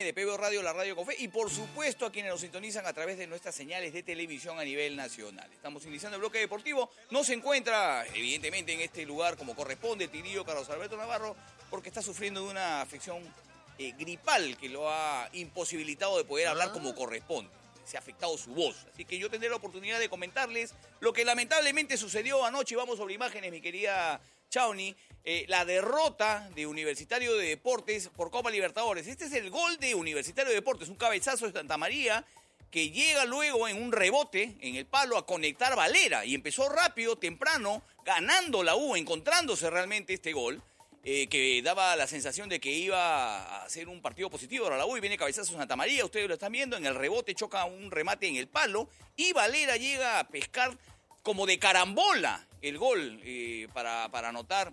de PBO Radio, la radio con fe, y por supuesto a quienes nos sintonizan a través de nuestras señales de televisión a nivel nacional. Estamos iniciando el bloque deportivo. No se encuentra, evidentemente, en este lugar como corresponde Tirillo Carlos Alberto Navarro, porque está sufriendo de una afección gripal que lo ha imposibilitado de poder hablar como corresponde. Se ha afectado su voz. Así que yo tendré la oportunidad de comentarles lo que lamentablemente sucedió anoche. Vamos sobre imágenes, mi querida Chauny. La derrota de Universitario de Deportes por Copa Libertadores. Este es el gol de Universitario de Deportes, un cabezazo de Santa María que llega luego en un rebote en el palo a conectar Valera y empezó rápido, temprano, ganando la U, encontrándose realmente este gol que daba la sensación de que iba a ser un partido positivo para la U y viene cabezazo Santa María, ustedes lo están viendo, en el rebote choca un remate en el palo y Valera llega a pescar como de carambola el gol para anotar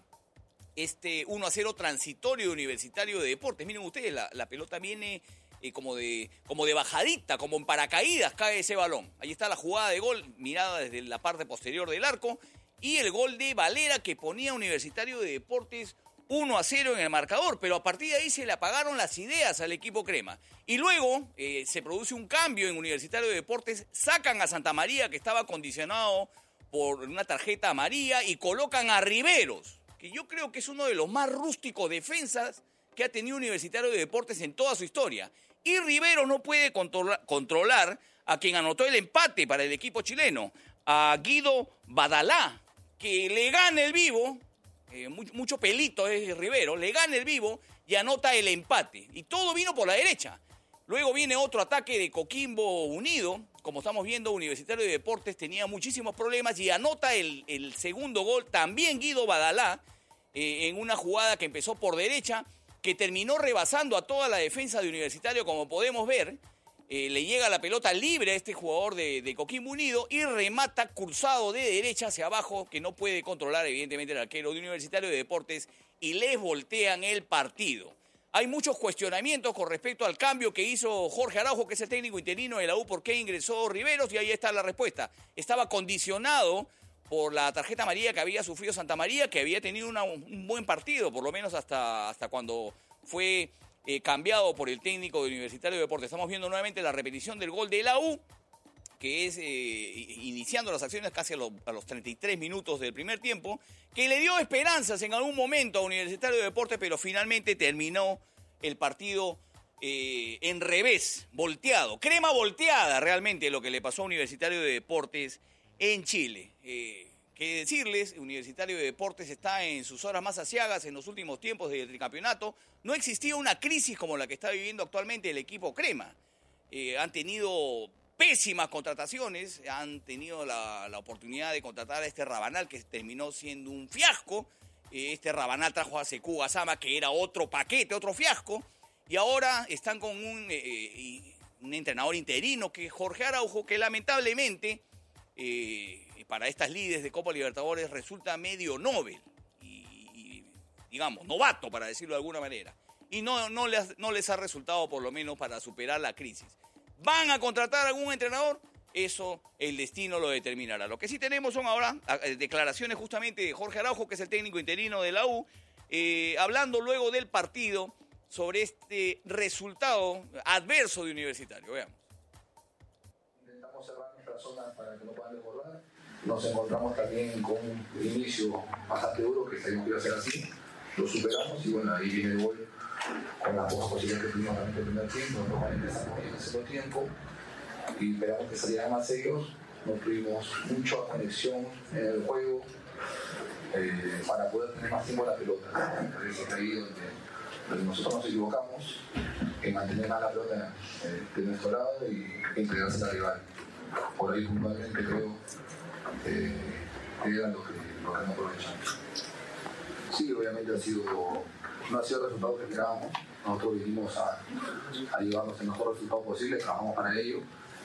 este 1-0 transitorio de Universitario de Deportes. Miren ustedes, la pelota viene como de bajadita, como en paracaídas cae ese balón. Ahí está la jugada de gol, mirada desde la parte posterior del arco, y el gol de Valera que ponía a Universitario de Deportes 1-0 en el marcador, pero a partir de ahí se le apagaron las ideas al equipo crema. Y luego se produce un cambio en Universitario de Deportes, sacan a Santa María, que estaba condicionado por una tarjeta amarilla, y colocan a Riveros, que yo creo que es uno de los más rústicos defensas que ha tenido Universitario de Deportes en toda su historia. Y Riveros no puede controlar a quien anotó el empate para el equipo chileno, a Guido Badalá, que le gana el vivo, mucho pelito es Rivero, le gana el vivo y anota el empate. Y todo vino por la derecha. Luego viene otro ataque de Coquimbo Unido. Como estamos viendo, Universitario de Deportes tenía muchísimos problemas y anota el segundo gol también Guido Badalá en una jugada que empezó por derecha, que terminó rebasando a toda la defensa de Universitario, como podemos ver. Le llega la pelota libre a este jugador de Coquimbo Unido y remata cruzado de derecha hacia abajo, que no puede controlar evidentemente el arquero de Universitario de Deportes, y les voltean el partido. Hay muchos cuestionamientos con respecto al cambio que hizo Jorge Araujo, que es el técnico interino de la U, por qué ingresó Riveros, y ahí está la respuesta. Estaba condicionado por la tarjeta amarilla que había sufrido Santa María, que había tenido un buen partido, por lo menos hasta cuando fue cambiado por el técnico de Universitario de Deportes. Estamos viendo nuevamente la repetición del gol de la U, que es iniciando las acciones casi a los 33 minutos del primer tiempo, que le dio esperanzas en algún momento a Universitario de Deportes, pero finalmente terminó el partido en revés, volteado. Crema volteada realmente lo que le pasó a Universitario de Deportes en Chile. ¿Qué decirles? Universitario de Deportes está en sus horas más aciagas en los últimos tiempos del tricampeonato. No existía una crisis como la que está viviendo actualmente el equipo crema. Han tenido pésimas contrataciones, han tenido la oportunidad de contratar a este Rabanal, que terminó siendo un fiasco. Este Rabanal trajo a Sekou Gassama, que era otro paquete, otro fiasco. Y ahora están con un entrenador interino, que es Jorge Araujo, que lamentablemente para estas lides de Copa Libertadores resulta medio Nobel y digamos, novato, para decirlo de alguna manera. Y no les ha resultado, por lo menos, para superar la crisis. ¿Van a contratar a algún entrenador? Eso el destino lo determinará. Lo que sí tenemos son ahora declaraciones justamente de Jorge Araujo, que es el técnico interino de la U, hablando luego del partido sobre este resultado adverso de Universitario. Veamos. Intentamos cerrar nuestra zona para que no puedan desbordar. Nos encontramos también con un inicio bastante duro, que sabíamos que iba a ser así. Lo superamos y bueno, ahí viene el gol con las pocas posibilidades que tuvimos también en el primer tiempo. Nosotros empezamos bien en el segundo tiempo y esperamos que salieran más serios. No tuvimos mucha conexión en el juego para poder tener más tiempo en la pelota. Me parece que ahí donde nosotros nos equivocamos en mantener más la pelota de nuestro lado y entregarse al rival. Por ahí puntualmente creo que era lo que no aprovechamos. Sí, obviamente no ha sido el resultado que esperábamos. Nosotros vinimos a llevarnos el mejor resultado posible, trabajamos para ello.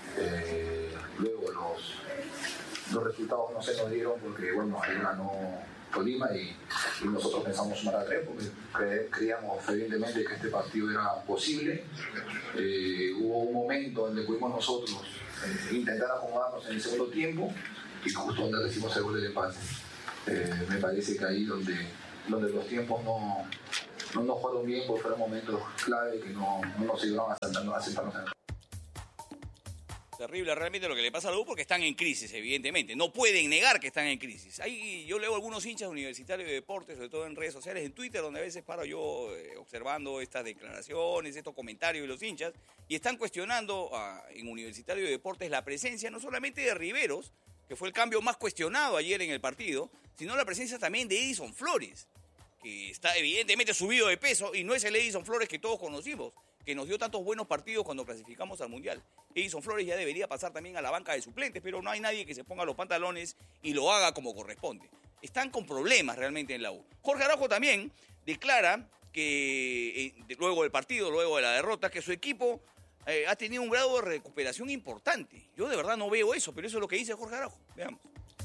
Luego los resultados no se nos dieron porque bueno, ahí ganó Tolima y nosotros pensamos sumar a 3 porque creíamos evidentemente que este partido era posible. Hubo un momento donde pudimos nosotros intentar acomodarnos en el segundo tiempo y justo donde recibimos el gol del empate. Me parece que ahí donde los tiempos no nos fueron bien porque fueron momentos clave que no nos ayudaron a sentarnos en el... Terrible realmente lo que le pasa a la U porque están en crisis, evidentemente. No pueden negar que están en crisis. Ahí yo leo algunos hinchas universitarios de deportes, sobre todo en redes sociales, en Twitter, donde a veces paro yo observando estas declaraciones, estos comentarios de los hinchas, y están cuestionando en Universitario de Deportes la presencia no solamente de Riveros, que fue el cambio más cuestionado ayer en el partido, sino la presencia también de Edison Flores, que está evidentemente subido de peso y no es el Edison Flores que todos conocimos, que nos dio tantos buenos partidos cuando clasificamos al Mundial. Edison Flores ya debería pasar también a la banca de suplentes, pero no hay nadie que se ponga los pantalones y lo haga como corresponde. Están con problemas realmente en la U. Jorge Araujo también declara que luego del partido, luego de la derrota, que su equipo ha tenido un grado de recuperación importante. Yo de verdad no veo eso, pero eso es lo que dice Jorge Araujo. Veamos.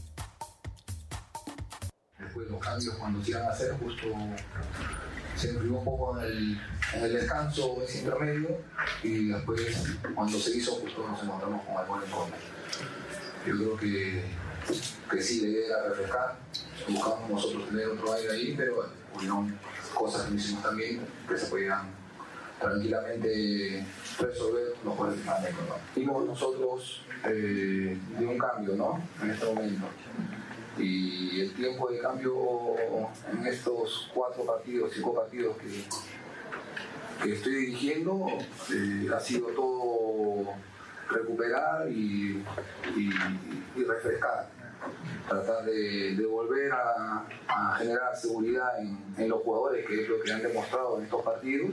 Después los cambios cuando se iban a hacer justo se enfrió un poco en el descanso ese intermedio y después cuando se hizo justo nos encontramos con el gol en contra. Yo creo que sí, la idea era refrescar, buscamos nosotros tener otro aire ahí, pero bueno, hubieron cosas que hicimos también que se podían tranquilamente resolver los jugadores finales. Vimos nosotros de un cambio, ¿no? En este momento. Y el tiempo de cambio en estos 5 partidos que estoy dirigiendo ha sido todo recuperar y refrescar, tratar de volver a generar seguridad en los jugadores, que es lo que han demostrado en estos partidos.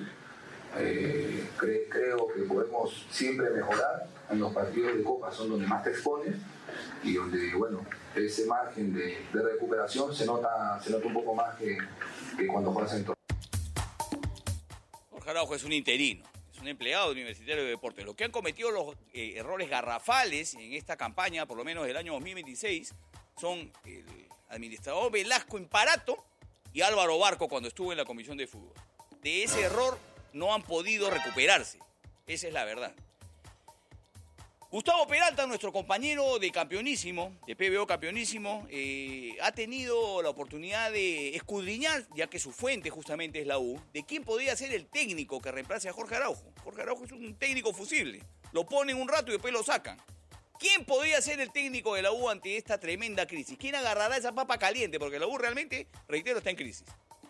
Creo que podemos siempre mejorar. En los partidos de Copa son donde más te expones y donde, bueno, ese margen de recuperación se nota un poco más que cuando juegas en torneo. Jorge Araujo es un interino, es un empleado de Universitario de Deportes. Lo que han cometido los errores garrafales en esta campaña, por lo menos del año 2026, son el administrador Velasco Imparato y Álvaro Barco cuando estuvo en la Comisión de Fútbol. De ese error no han podido recuperarse. Esa es la verdad. Gustavo Peralta, nuestro compañero de Campeonísimo, de PBO Campeonísimo, ha tenido la oportunidad de escudriñar, ya que su fuente justamente es la U, de quién podría ser el técnico que reemplace a Jorge Araujo. Jorge Araujo es un técnico fusible. Lo ponen un rato y después lo sacan. ¿Quién podría ser el técnico de la U ante esta tremenda crisis? ¿Quién agarrará esa papa caliente? Porque la U realmente, reitero, está en crisis.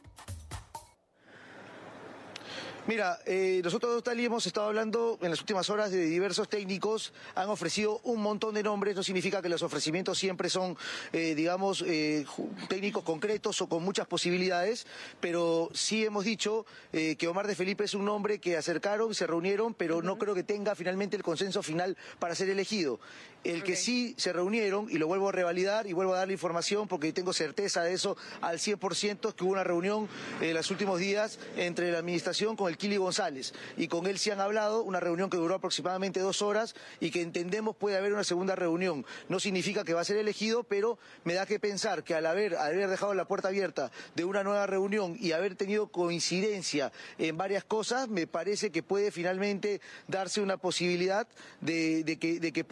Mira, nosotros tal y hemos estado hablando en las últimas horas de diversos técnicos, han ofrecido un montón de nombres, no significa que los ofrecimientos siempre son, técnicos concretos o con muchas posibilidades, pero sí hemos dicho que Omar de Felipe es un nombre que acercaron, se reunieron, pero no creo que tenga finalmente el consenso final para ser elegido. El que sí se reunieron, y lo vuelvo a revalidar y vuelvo a darle información porque tengo certeza de eso al 100%, es que hubo una reunión en los últimos días entre la administración con el Kili González, y con él sí han hablado, una reunión que duró aproximadamente 2 horas y que entendemos puede haber una segunda reunión. No significa que va a ser elegido, pero me da que pensar que al haber dejado la puerta abierta de una nueva reunión y haber tenido coincidencia en varias cosas, me parece que puede finalmente darse una posibilidad de que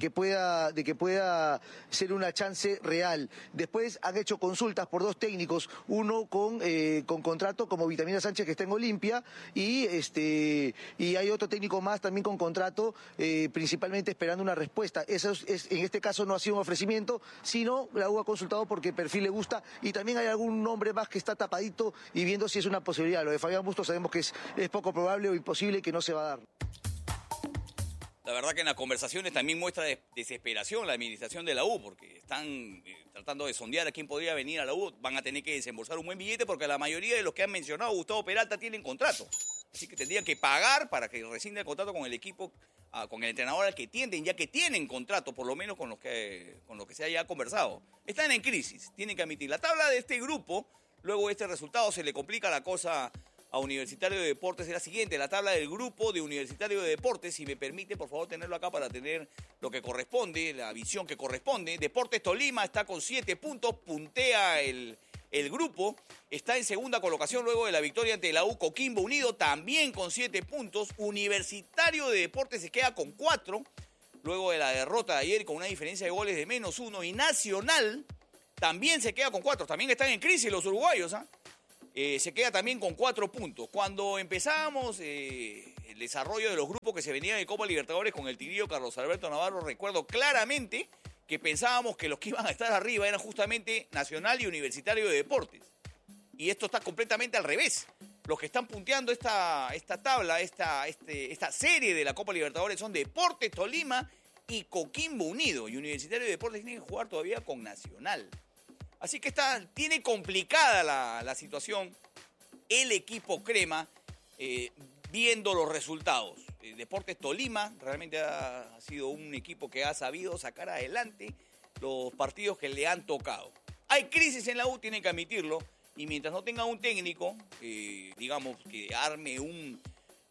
pueda ser una chance real. Después han hecho consultas por 2 técnicos, uno con contrato como Vitamina Sánchez, que está en Olimpia, y hay otro técnico más también con contrato, principalmente esperando una respuesta. Eso en este caso no ha sido un ofrecimiento, sino la U ha consultado porque el perfil le gusta, y también hay algún nombre más que está tapadito y viendo si es una posibilidad. Lo de Fabián Bustos sabemos que es poco probable o imposible y que no se va a dar. La verdad que en las conversaciones también muestra desesperación la administración de la U, porque están tratando de sondear a quién podría venir a la U. Van a tener que desembolsar un buen billete porque la mayoría de los que han mencionado Gustavo Peralta tienen contrato. Así que tendrían que pagar para que rescinda el contrato con el equipo, con el entrenador al que tienden, ya que tienen contrato, por lo menos con lo que se haya conversado. Están en crisis, tienen que admitir. La tabla de este grupo, luego de este resultado, se le complica la cosa a Universitario de Deportes. Es la siguiente: la tabla del grupo de Universitario de Deportes. Si me permite, por favor, tenerlo acá para tener lo que corresponde, la visión que corresponde. Deportes Tolima está con 7 puntos, puntea el grupo, está en segunda colocación luego de la victoria ante la U. Coquimbo Unido también con 7 puntos. Universitario de Deportes se queda con 4, luego de la derrota de ayer con una diferencia de goles de -1. Y Nacional también se queda con 4. También están en crisis los uruguayos, se queda también con 4 puntos. Cuando empezábamos el desarrollo de los grupos que se venían de Copa Libertadores con el Tigrillo Carlos Alberto Navarro, recuerdo claramente que pensábamos que los que iban a estar arriba eran justamente Nacional y Universitario de Deportes. Y esto está completamente al revés. Los que están punteando esta tabla, esta serie de la Copa Libertadores son Deportes Tolima y Coquimbo Unido. Y Universitario de Deportes tiene que jugar todavía con Nacional. Así que tiene complicada la situación el equipo crema viendo los resultados. Deportes Tolima realmente ha sido un equipo que ha sabido sacar adelante los partidos que le han tocado. Hay crisis en la U, tienen que admitirlo, y mientras no tenga un técnico, digamos, que arme un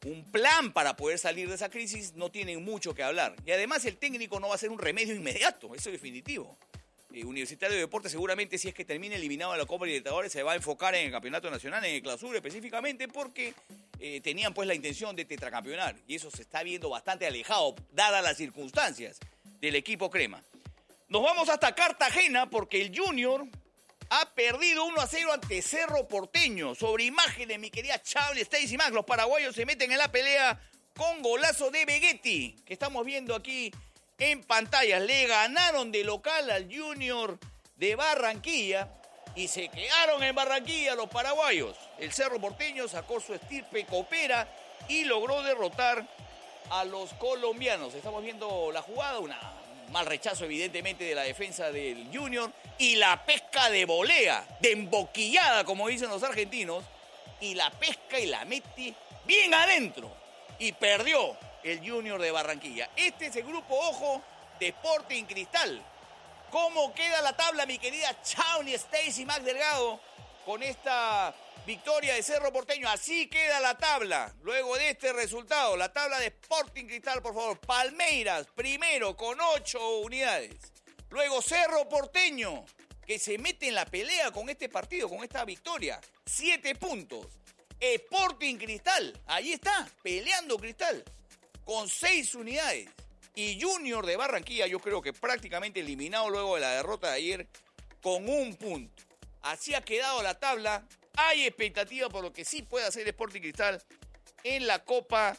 plan para poder salir de esa crisis, no tienen mucho que hablar. Y además el técnico no va a ser un remedio inmediato, eso es definitivo. Universitario de Deportes seguramente, si es que termina eliminado de la Copa Libertadores, se va a enfocar en el Campeonato Nacional, en el Clausura específicamente, porque tenían pues la intención de tetracampeonar, y eso se está viendo bastante alejado, dadas las circunstancias del equipo crema. Nos vamos hasta Cartagena porque el Junior ha perdido 1-0 ante Cerro Porteño. Sobre imágenes, mi querida Chable, Stacy Max, los paraguayos se meten en la pelea con golazo de Begetti, que estamos viendo aquí en pantallas. Le ganaron de local al Junior de Barranquilla y se quedaron en Barranquilla los paraguayos. El Cerro Porteño sacó su estirpe copera y logró derrotar a los colombianos. Estamos viendo la jugada, un mal rechazo evidentemente de la defensa del Junior y la pesca de volea, de emboquillada como dicen los argentinos, y la pesca y la mete bien adentro y perdió el Junior de Barranquilla. Este es el grupo, ojo, de Sporting Cristal. ¿Cómo queda la tabla, mi querida Chauny, Stacy, Max Delgado, con esta victoria de Cerro Porteño? Así queda la tabla. Luego de este resultado, la tabla de Sporting Cristal, por favor. Palmeiras, primero, con 8 unidades. Luego Cerro Porteño, que se mete en la pelea con este partido, con esta victoria. 7 puntos. Sporting Cristal, ahí está, peleando Cristal, con 6 unidades. Y Junior de Barranquilla, yo creo que prácticamente eliminado luego de la derrota de ayer, con 1 punto. Así ha quedado la tabla. Hay expectativa por lo que sí puede hacer Sporting Cristal en la Copa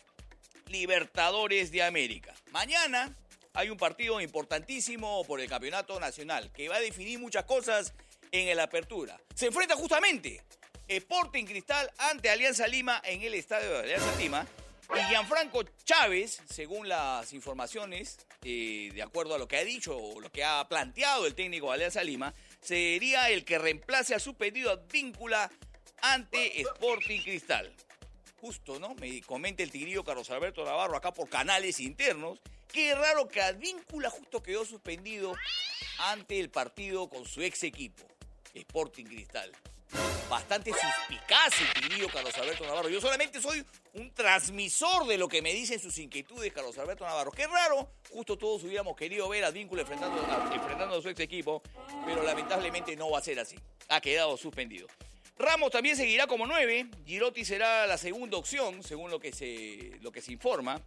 Libertadores de América. Mañana hay un partido importantísimo por el Campeonato Nacional que va a definir muchas cosas en el Apertura. Se enfrenta justamente Sporting Cristal ante Alianza Lima en el estadio de Alianza Lima. Y Gianfranco Chávez, según las informaciones, de acuerdo a lo que ha dicho o lo que ha planteado el técnico de Alianza Lima, sería el que reemplace al suspendido Advíncula ante Sporting Cristal. Justo, ¿no? Me comenta el tigrillo Carlos Alberto Navarro acá por canales internos. Qué raro que Advíncula justo quedó suspendido ante el partido con su ex equipo, Sporting Cristal. Bastante suspicaz el tigrillo Carlos Alberto Navarro. Yo solamente soy un transmisor de lo que me dicen sus inquietudes Carlos Alberto Navarro. Qué raro, justo todos hubiéramos querido ver a Advíncula enfrentando a su ex equipo, pero lamentablemente no va a ser así. Ha quedado suspendido. Ramos también seguirá como 9. Girotti será la segunda opción, según lo que se informa,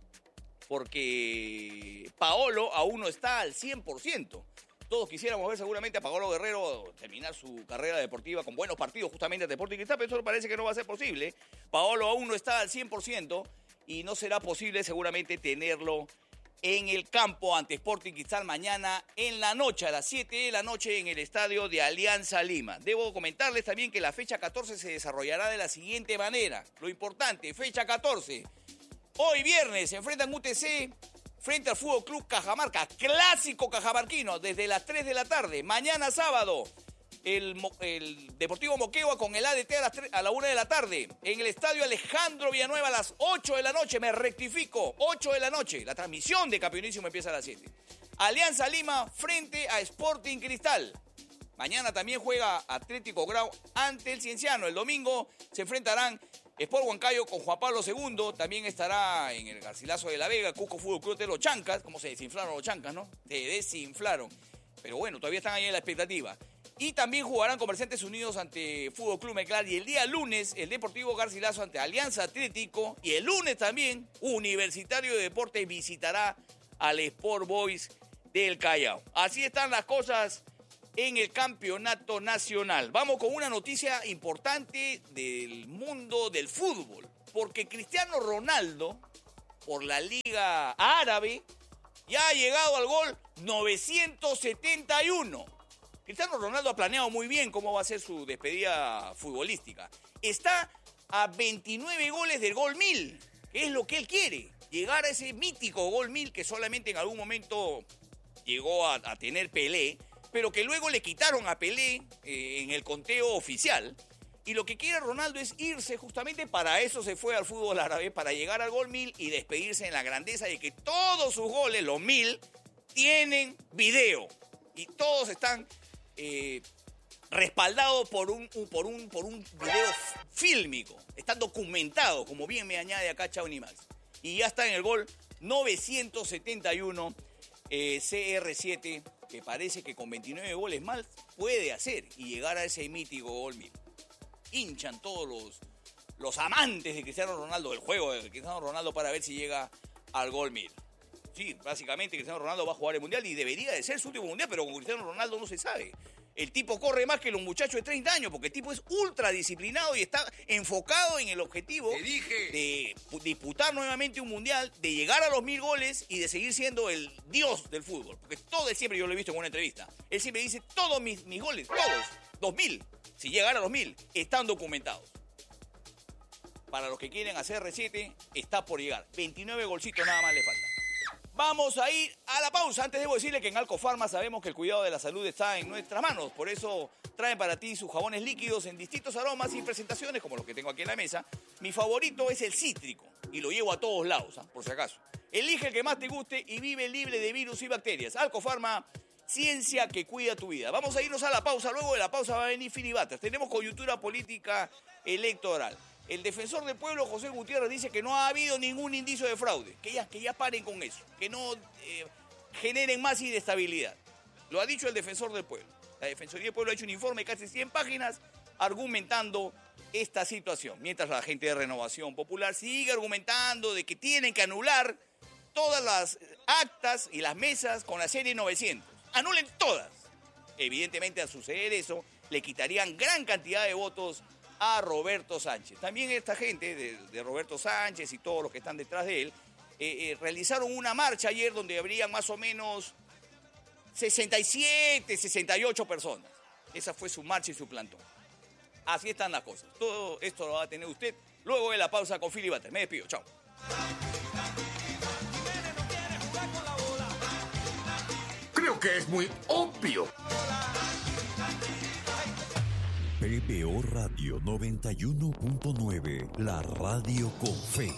porque Paolo aún no está al 100%. Todos quisiéramos ver seguramente a Paolo Guerrero terminar su carrera deportiva con buenos partidos justamente ante Sporting Cristal, pero eso parece que no va a ser posible. Paolo aún no está al 100% y no será posible seguramente tenerlo en el campo ante Sporting Cristal mañana en la noche, a las 7 de la noche en el estadio de Alianza Lima. Debo comentarles también que la fecha 14 se desarrollará de la siguiente manera. Lo importante, fecha 14. Hoy viernes se enfrentan UTC frente al Fútbol Club Cajamarca, clásico cajamarquino, desde las 3 de la tarde. Mañana sábado, el Deportivo Moquegua con el ADT a la 1 de la tarde. En el estadio Alejandro Villanueva a las 8 de la noche, me rectifico, 8 de la noche. La transmisión de Campeonísimo empieza a las 7. Alianza Lima frente a Sporting Cristal. Mañana también juega Atlético Grau ante el Cienciano. El domingo se enfrentarán Sport Huancayo con Juan Pablo II. También estará en el Garcilaso de la Vega, Cusco Fútbol Club de los Chancas. ¿Cómo se desinflaron los Chancas, no? Se desinflaron. Pero bueno, todavía están ahí en la expectativa. Y también jugarán Comerciantes Unidos ante Fútbol Club Meclar. Y el día lunes, el Deportivo Garcilaso ante Alianza Atlético. Y el lunes también, Universitario de Deportes visitará al Sport Boys del Callao. Así están las cosas en el campeonato nacional. Vamos con una noticia importante del mundo del fútbol, porque Cristiano Ronaldo, por la Liga Árabe, ya ha llegado al gol 971. Cristiano Ronaldo ha planeado muy bien cómo va a ser su despedida futbolística. Está a 29 goles del gol 1000, que es lo que él quiere, llegar a ese mítico gol 1000 que solamente en algún momento llegó a tener Pelé, pero que luego le quitaron a Pelé en el conteo oficial. Y lo que quiere Ronaldo es irse, justamente para eso se fue al fútbol árabe, para llegar al gol 1000 y despedirse en la grandeza de que todos sus goles, los 1000, tienen video. Y todos están respaldados por un video fílmico. Están documentados, como bien me añade acá Chauni Max. Y ya está en el gol 971 CR7, que parece que con 29 goles más puede hacer y llegar a ese mítico gol 1000. Hinchan todos los amantes de Cristiano Ronaldo, del juego de Cristiano Ronaldo, para ver si llega al gol 1000. Sí, básicamente Cristiano Ronaldo va a jugar el Mundial y debería de ser su último Mundial, pero con Cristiano Ronaldo no se sabe. El tipo corre más que los muchachos de 30 años, porque el tipo es ultra disciplinado y está enfocado en el objetivo de disputar nuevamente un Mundial, de llegar a los 1000 goles y de seguir siendo el dios del fútbol. Porque todo él siempre, yo lo he visto en una entrevista, él siempre dice, todos mis goles, todos, 2000, si llegara a los 1000, están documentados. Para los que quieren hacer R7, está por llegar. 29 golcitos nada más le falta. Vamos a ir a la pausa. Antes debo decirle que en Alcofarma sabemos que el cuidado de la salud está en nuestras manos. Por eso traen para ti sus jabones líquidos en distintos aromas y presentaciones, como los que tengo aquí en la mesa. Mi favorito es el cítrico y lo llevo a todos lados, por si acaso. Elige el que más te guste y vive libre de virus y bacterias. Alcofarma, ciencia que cuida tu vida. Vamos a irnos a la pausa. Luego de la pausa va a venir Filibuster. Tenemos coyuntura política electoral. El defensor del pueblo, José Gutiérrez, dice que no ha habido ningún indicio de fraude. Que ya paren con eso. Que no generen más inestabilidad. Lo ha dicho el defensor del pueblo. La Defensoría del Pueblo ha hecho un informe de casi 100 páginas argumentando esta situación. Mientras la gente de Renovación Popular sigue argumentando de que tienen que anular todas las actas y las mesas con la serie 900. Anulen todas. Evidentemente, al suceder eso, le quitarían gran cantidad de votos a Roberto Sánchez. También esta gente de Roberto Sánchez y todos los que están detrás de él realizaron una marcha ayer donde habrían más o menos 67, 68 personas. Esa fue su marcha y su plantón. Así están las cosas. Todo esto lo va a tener usted luego de la pausa con Filibuster. Me despido. Chao. Creo que es muy obvio. PBO Radio 91.9, la radio con fe.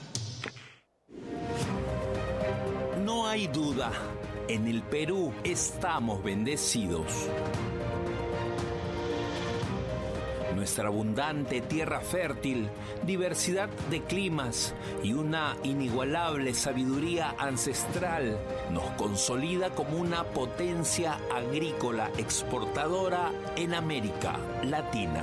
No hay duda, en el Perú estamos bendecidos. Nuestra abundante tierra fértil, diversidad de climas y una inigualable sabiduría ancestral nos consolida como una potencia agrícola exportadora en América Latina.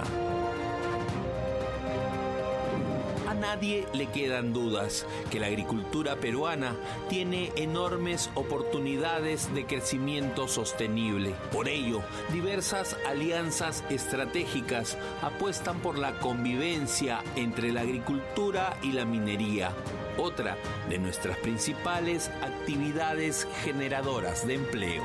A nadie le quedan dudas que la agricultura peruana tiene enormes oportunidades de crecimiento sostenible. Por ello, diversas alianzas estratégicas apuestan por la convivencia entre la agricultura y la minería, otra de nuestras principales actividades generadoras de empleo.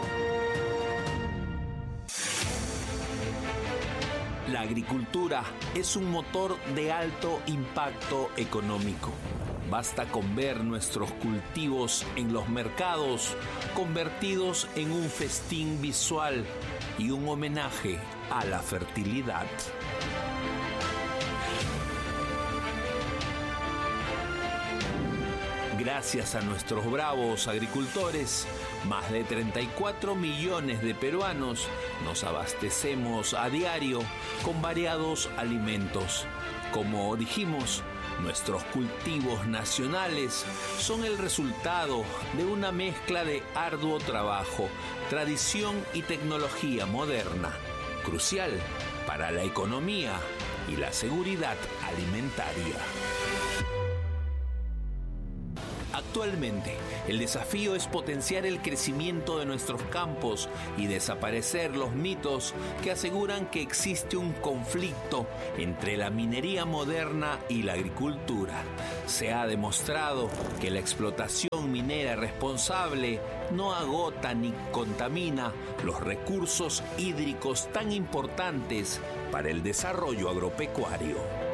La agricultura es un motor de alto impacto económico. Basta con ver nuestros cultivos en los mercados convertidos en un festín visual y un homenaje a la fertilidad. Gracias a nuestros bravos agricultores, más de 34 millones de peruanos nos abastecemos a diario con variados alimentos. Como dijimos, nuestros cultivos nacionales son el resultado de una mezcla de arduo trabajo, tradición y tecnología moderna, crucial para la economía y la seguridad alimentaria. Actualmente, el desafío es potenciar el crecimiento de nuestros campos y desaparecer los mitos que aseguran que existe un conflicto entre la minería moderna y la agricultura. Se ha demostrado que la explotación minera responsable no agota ni contamina los recursos hídricos tan importantes para el desarrollo agropecuario.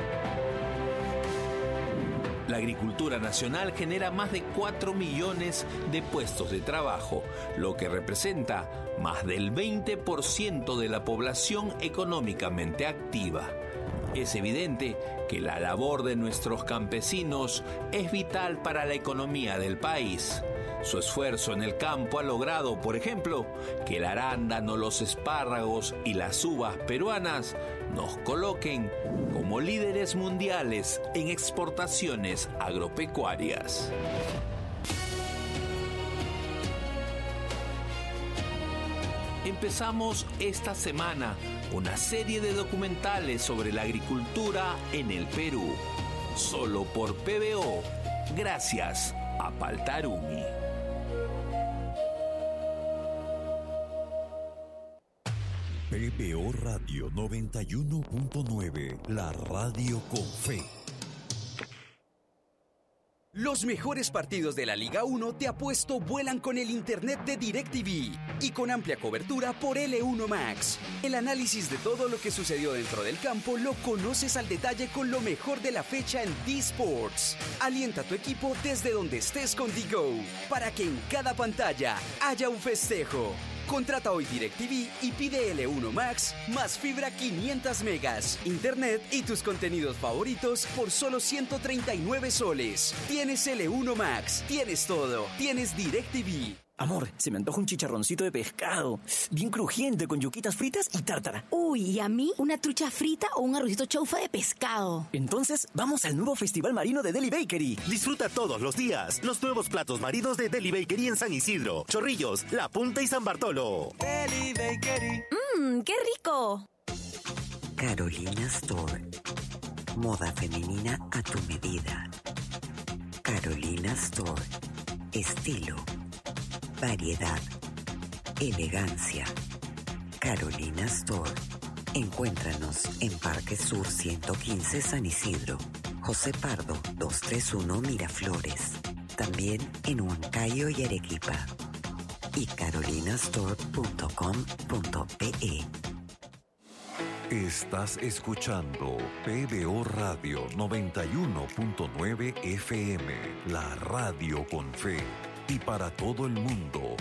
La agricultura nacional genera más de 4 millones de puestos de trabajo, lo que representa más del 20% de la población económicamente activa. Es evidente que la labor de nuestros campesinos es vital para la economía del país. Su esfuerzo en el campo ha logrado, por ejemplo, que el arándano, los espárragos y las uvas peruanas nos coloquen como líderes mundiales en exportaciones agropecuarias. Empezamos esta semana una serie de documentales sobre la agricultura en el Perú, solo por PBO, gracias a Paltarumi. PBO Radio 91.9, la radio con fe. Los mejores partidos de la Liga 1 Te Apuesto vuelan con el internet de DirecTV y con amplia cobertura por L1 Max. El análisis de todo lo que sucedió dentro del campo lo conoces al detalle con lo mejor de la fecha en D-Sports. Alienta a tu equipo desde donde estés con DGO para que en cada pantalla haya un festejo. Contrata hoy DirecTV y pide L1 Max más fibra 500 megas, internet y tus contenidos favoritos por solo 139 soles. Tienes L1 Max, tienes todo, tienes DirecTV. Amor, se me antoja un chicharroncito de pescado, bien crujiente, con yuquitas fritas y tártara. Uy, ¿y a mí una trucha frita o un arrocito chaufa de pescado? Entonces, vamos al nuevo Festival Marino de Deli Bakery. Disfruta todos los días los nuevos platos marinos de Deli Bakery en San Isidro, Chorrillos, La Punta y San Bartolo. Deli Bakery. ¡Qué rico! Carolina Store. Moda femenina a tu medida. Carolina Store. Estilo. Variedad, elegancia. Carolina Store. Encuéntranos en Parque Sur 115 San Isidro, José Pardo 231 Miraflores. También en Huancayo y Arequipa. Y carolinastore.com.pe. Estás escuchando PBO Radio 91.9 FM, la radio con fe. Y para todo el mundo,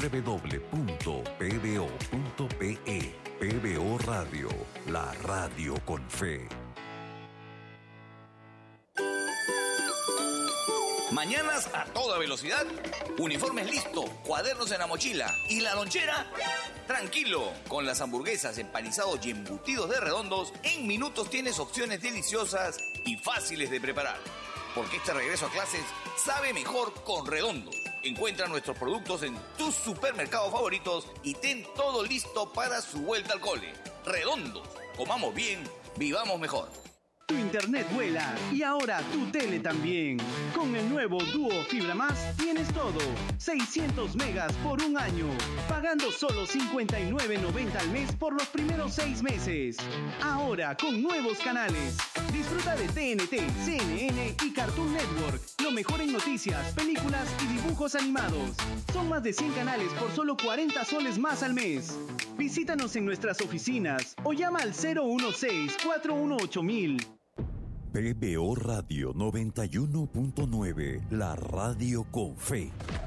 www.pbo.pe. PBO Radio, la radio con fe. Mañanas a toda velocidad, uniformes listo, cuadernos en la mochila y la lonchera, tranquilo. Con las hamburguesas, empanizados y embutidos de Redondos, en minutos tienes opciones deliciosas y fáciles de preparar. Porque este regreso a clases sabe mejor con Redondos. Encuentra nuestros productos en tus supermercados favoritos y ten todo listo para su vuelta al cole. Redondos, comamos bien, vivamos mejor. Tu internet vuela y ahora tu tele también. Con el nuevo Duo Fibra Más tienes todo. 600 megas por un año. Pagando solo $59.90 al mes por los primeros 6 meses. Ahora con nuevos canales. Disfruta de TNT, CNN y Cartoon Network. Lo mejor en noticias, películas y dibujos animados. Son más de 100 canales por solo 40 soles más al mes. Visítanos en nuestras oficinas o llama al 016-418-1000. PBO Radio 91.9, la radio con fe.